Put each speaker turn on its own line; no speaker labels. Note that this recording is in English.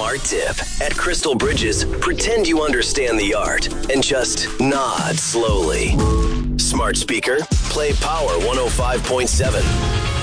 Art tip. At Crystal Bridges, pretend you understand the art and just nod slowly. Smart speaker, play Power 105.7.